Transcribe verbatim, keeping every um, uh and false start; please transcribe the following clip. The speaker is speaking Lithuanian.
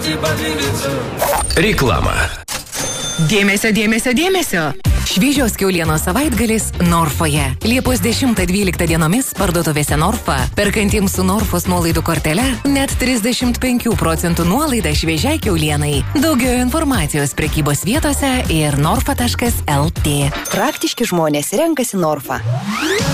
Reklama. Dėmesio, dėmesio, dėmesio. Šviežios kiaulienos savaitgalis Norfoje. Liepos dešimtą dvyliktą dienomis parduotuvėse Norfa, perkantiems su Norfos nuolaidų kortele, net trisdešimt penkių procentų nuolaida šviežiai kiaulienai. Daugiau informacijos prekybos vietose ir norfa taškas el tė. Praktiški žmonės renkasi Norfa.